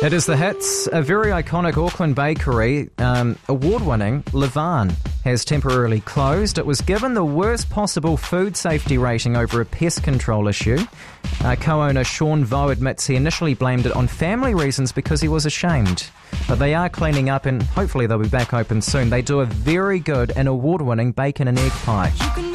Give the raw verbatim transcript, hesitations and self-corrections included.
It is the hits. A very iconic Auckland bakery, um, award-winning Levan, has temporarily closed. It was given the worst possible food safety rating over a pest control issue. Uh, co-owner Sean Vo admits he initially blamed it on family reasons because he was ashamed. But they are cleaning up and hopefully they'll be back open soon. They do a very good and award-winning bacon and egg pie.